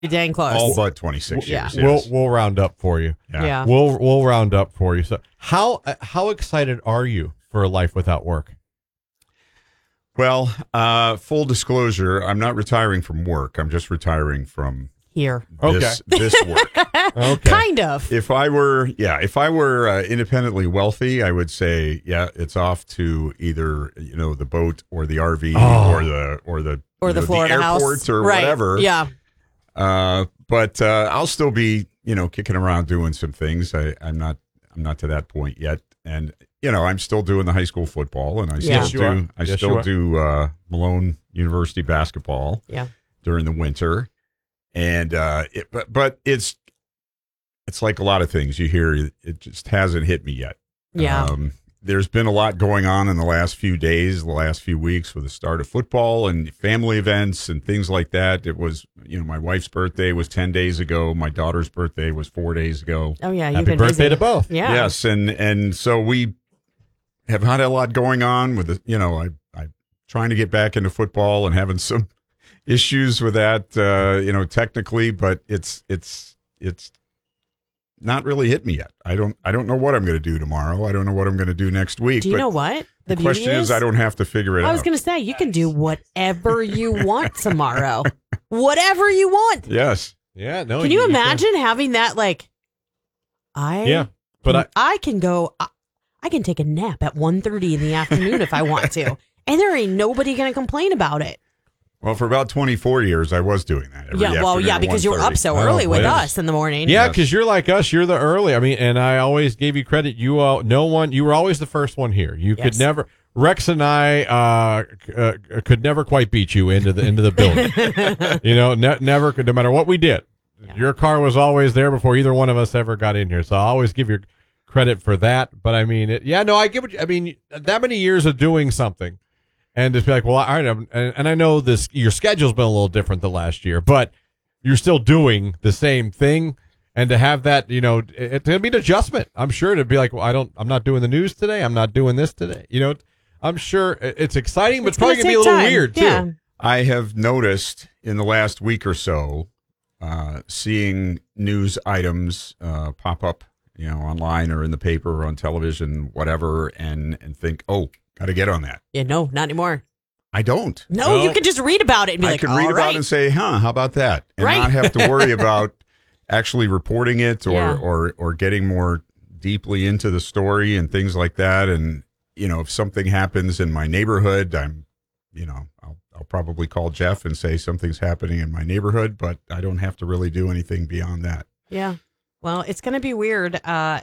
dang close. All but 26 years. We'll round up for you. Yeah. We'll round up for you. So how excited are you for a life without work? Well, full disclosure, I'm not retiring from work. I'm just retiring from Here. this work. Okay. Kind of. If I were independently wealthy, I would say, it's off to either the boat or the RV or the Florida the house airport or right. whatever. Yeah. But I'll still be kicking around doing some things. I'm not to that point yet, and I'm still doing the high school football, and I still do Malone University basketball. Yeah. During the winter, and but it's like a lot of things you hear. It just hasn't hit me yet. Yeah. There's been a lot going on in the last few days, the last few weeks with the start of football and family events and things like that. It was, my wife's birthday was 10 days ago. My daughter's birthday was 4 days ago. Oh yeah, Happy birthday to both. Yeah. Yes, and so we have had a lot going on with I'm trying to get back into football and having some issues with that, technically, but it's not really hit me yet. I don't know what I'm going to do tomorrow. I don't know what I'm going to do next week. Do you know what? The question is, I don't have to figure it out. I was going to say, you can do whatever you want tomorrow. Whatever you want. Yes. Yeah. No. Can you imagine having that? I can go. I can take a nap at 1:30 in the afternoon if I want to, and there ain't nobody going to complain about it. Well, for about 24 years, I was doing that. Because you were up so early with us in the morning. Yeah, because you're like us. You're the early. I mean, and I always gave you credit. You were always the first one here. You could never. Rex and I could never quite beat you into the building. Never could. No matter what we did, your car was always there before either one of us ever got in here. So I always give you credit for that. But I mean, I get what I mean. That many years of doing something. And just be like, well, all right, and I know your schedule's been a little different than last year, but you're still doing the same thing. And to have that, it's going to be an adjustment. I'm sure to be like, well, I'm not doing the news today. I'm not doing this today. I'm sure it's exciting, but it's probably going to be a little weird too. I have noticed in the last week or so, seeing news items pop up, online or in the paper or on television, whatever, and think, oh, got to get on that. Yeah, no, not anymore. I don't. No, you can just read about it and be I like, can read about it and say, how about that? And not have to worry about actually reporting it or getting more deeply into the story and things like that. And, if something happens in my neighborhood, I'll probably call Jeff and say something's happening in my neighborhood, but I don't have to really do anything beyond that. Yeah. Well, it's going to be weird.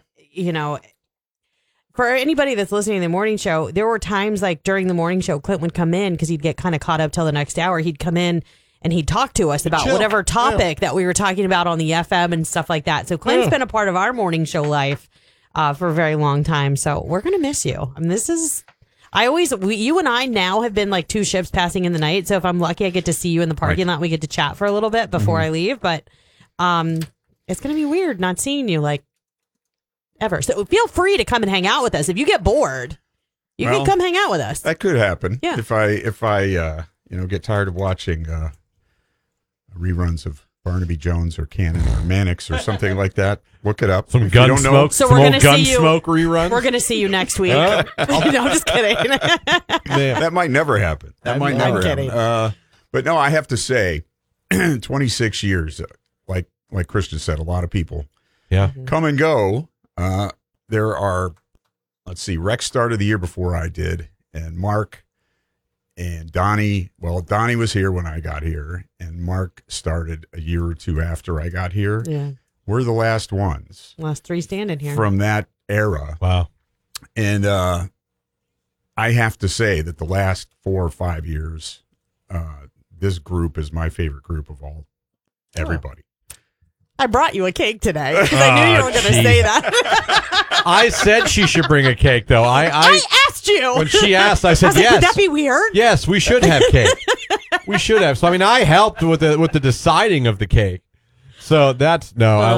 For anybody that's listening to the morning show, there were times like during the morning show, Clint would come in because he'd get kind of caught up till the next hour. He'd come in and he'd talk to us about whatever topic that we were talking about on the FM and stuff like that. So Clint's been a part of our morning show life for a very long time. So we're going to miss you. I mean, you and I now have been like two ships passing in the night. So if I'm lucky, I get to see you in the parking lot. We get to chat for a little bit before I leave. But it's going to be weird not seeing you ever. So feel free to come and hang out with us. If you get bored, you can come hang out with us. That could happen. Yeah. If I get tired of watching reruns of Barnaby Jones or Cannon or Mannix or something like that, look it up. Some Gunsmoke. So we're going to see you. Reruns. We're going to see you next week. No, I'm just kidding. That might never happen. That might never kidding. happen. But no, I have to say, 26 years, like Christian said, a lot of people come and go. There are, let's see, Rex started the year before I did, and Mark and Donnie. Well, Donnie was here when I got here, and Mark started a year or two after I got here. Yeah. We're the last ones. Last three standing here. From that era. Wow. And I have to say that the last 4 or 5 years, this group is my favorite group of everybody. I brought you a cake today because I knew you were going to say that. I said she should bring a cake, though. I asked you. When she asked, I said, yes. Would that be weird? Yes, we should have cake. We should have. So, I mean, I helped with the deciding of the cake. So that's,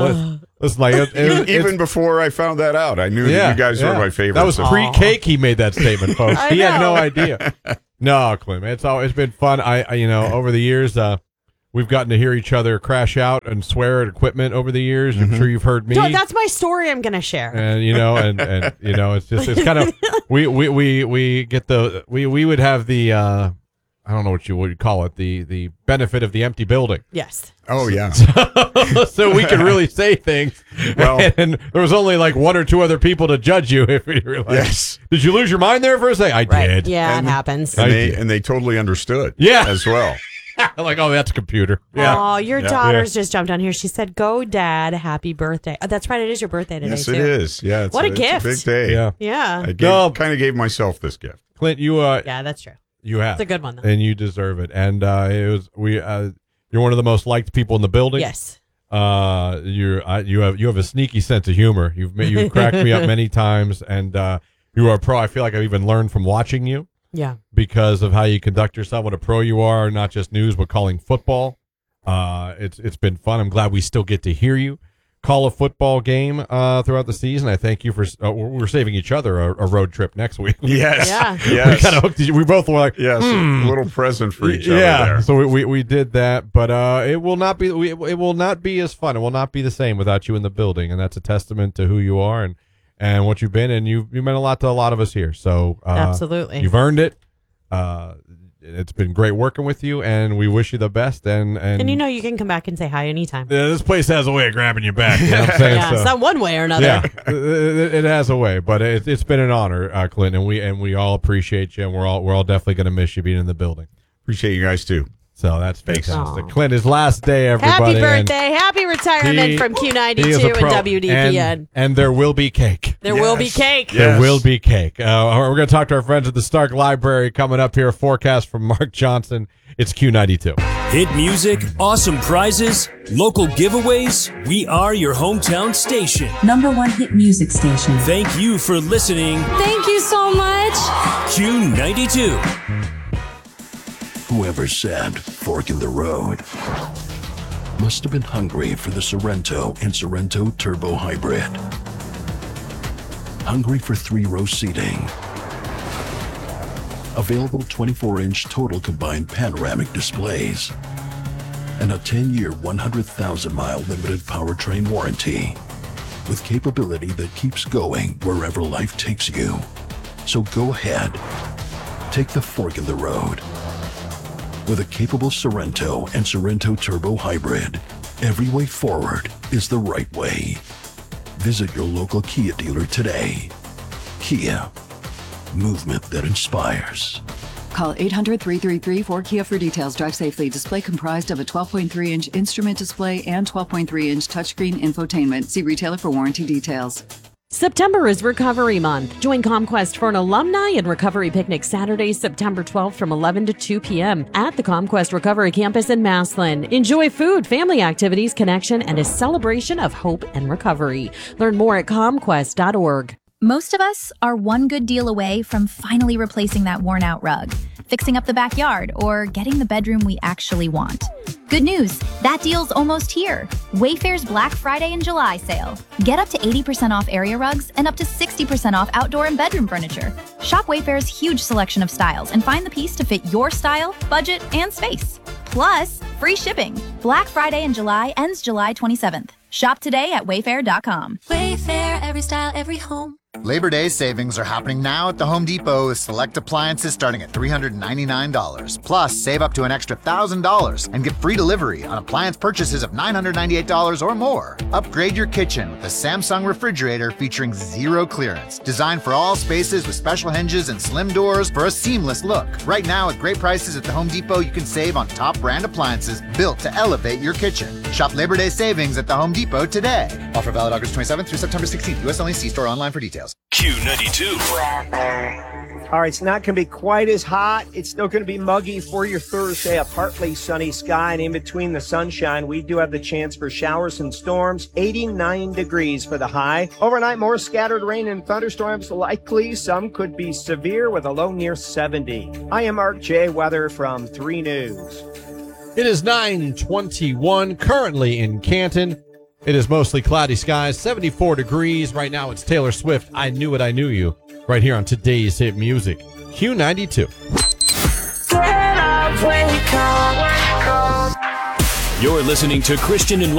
even before I found that out, I knew that you guys were my favorite. That was pre-cake he made that statement, folks. He had no idea. No, Clint, it's been fun. I over the years, We've gotten to hear each other crash out and swear at equipment over the years. I'm sure you've heard me. Dude, that's my story I'm going to share. And and it's kind of we get the we would have the I don't know what you would call it, the benefit of the empty building. Yes. Oh yeah. So we could really say things. Well, and there was only like one or two other people to judge you if you were like, yes. Did you lose your mind there for a second? I did. Yeah, And- it happens. And they totally understood. Yeah. As well. Like, oh, that's a computer. Yeah. Oh, your daughter's just jumped on here. She said, "Go, Dad, happy birthday." Oh, that's right. It is your birthday today, Yes, too. it is. Yeah. What a gift. It's a big day. Yeah. Yeah. I kind of gave myself this gift. Clint, you Yeah, that's true. you have. It's a good one, though. And you deserve it. And you're one of the most liked people in the building. Yes. You have a sneaky sense of humor. You've cracked me up many times, and you are a pro. I feel like I've even learned from watching you Yeah. because of how you conduct yourself. What a pro you are, not just news, but calling football. It's been fun. I'm glad we still get to hear you call a football game throughout the season. I thank you for. We're saving each other a road trip next week. Yes. Yeah. Yes. We kind of hooked. We both were like, Yes. A little present for each other yeah. there. So we did that, but it will not be. It will not be as fun. It will not be the same without you in the building, and that's a testament to who you are and what you've been. And you meant a lot to a lot of us here. So Absolutely. you've earned it. It's been great working with you, and we wish you the best. And you can come back and say hi anytime. this place has a way of grabbing you back. You know what I'm saying? Yeah, So- some one way or another. yeah, it has a way, but it's been an honor, Clint, and we all appreciate you, and we're all definitely going to miss you being in the building. Appreciate you guys too. So that's fantastic. Aw. Clint, his last day, everybody. Happy birthday. Happy retirement He- from he is a Q92 and pro. WDPN. And there will be cake. There will be Yes. cake. Yeah. There Yes. will be cake. We're going to talk to our friends at the Stark Library coming up here. A forecast from Mark Johnson. It's Q92. Hit music, awesome prizes, local giveaways. We are your hometown station. #1 hit music station. Thank you for listening. Thank you so much. Q92. Whoever said fork in the road must have been hungry for the Sorrento and Sorrento Turbo Hybrid. Hungry for 3-row seating. Available 24-inch total combined panoramic displays. And a 10-year, 100,000-mile limited powertrain warranty. With capability that keeps going wherever life takes you. So go ahead. Take the fork in the road. With a capable Sorrento and Sorrento Turbo Hybrid, every way forward is the right way. Visit your local Kia dealer today. Kia, movement that inspires. Call 800-333-4KIA for details. Drive safely. Display comprised of a 12.3-inch instrument display and 12.3-inch touchscreen infotainment. See retailer for warranty details. September is Recovery Month. Join ComQuest for an alumni and recovery picnic Saturday, September 12th from 11 to 2 p.m. at the ComQuest Recovery Campus in Massillon. Enjoy food, family activities, connection, and a celebration of hope and recovery. Learn more at comquest.org. Most of us are one good deal away from finally replacing that worn out rug, fixing up the backyard, or getting the bedroom we actually want. Good news, that deal's almost here. Wayfair's Black Friday and July sale. Get up to 80% off area rugs and up to 60% off outdoor and bedroom furniture. Shop Wayfair's huge selection of styles and find the piece to fit your style, budget, and space. Plus, free shipping. Black Friday in July ends July 27th. Shop today at wayfair.com. Wayfair, every style, every home. Labor Day savings are happening now at the Home Depot with select appliances starting at $399. Plus, save up to an extra $1,000 and get free delivery on appliance purchases of $998 or more. Upgrade your kitchen with a Samsung refrigerator featuring zero clearance. Designed for all spaces with special hinges and slim doors for a seamless look. Right now, at great prices at the Home Depot, you can save on top brand appliances built to elevate your kitchen. Shop Labor Day savings at the Home Depot today. Offer valid August 27th through September 16th. U.S. only. See store online for details. Q92. All right, it's not going to be quite as hot. It's still going to be muggy for your Thursday. A partly sunny sky, and in between the sunshine, we do have the chance for showers and storms. 89 degrees for the high. Overnight, more scattered rain and thunderstorms likely. Some could be severe with a low near 70. I am Mark J. Weather from 3 News. It is 9:21 currently in Canton. It is mostly cloudy skies, 74 degrees. Right now it's Taylor Swift, I Knew It, I Knew You, right here on today's hit music, Q92. You're listening to Christian and